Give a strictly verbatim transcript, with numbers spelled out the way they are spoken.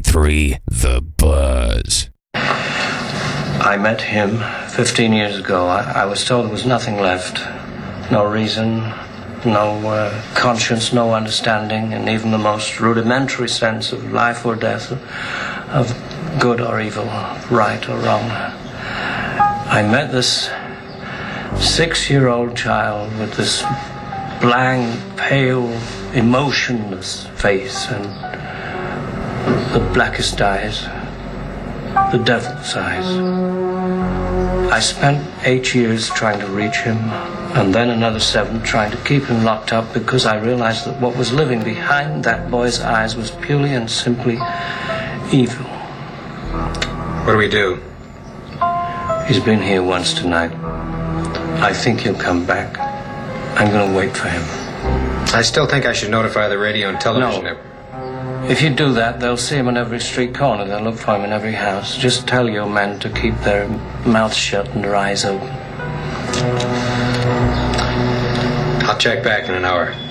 ninety-three The Buzz. I met him fifteen years ago. I, I was told there was nothing left. No reason, no uh, conscience, no understanding, and even the most rudimentary sense of life or death, of good or evil, right or wrong. I met this six-year-old child with this blank, pale, emotionless face and the blackest eyes, the devil's eyes. I spent eight years trying to reach him, and then another seven trying to keep him locked up, because I realized that what was living behind that boy's eyes was purely and simply evil. What do we do? He's been here once tonight. I think he'll come back. I'm going to wait for him. I still think I should notify the radio and television. No. If you do that, they'll see him in every street corner. They'll look for him in every house. Just tell your men to keep their mouths shut and their eyes open. I'll check back in an hour.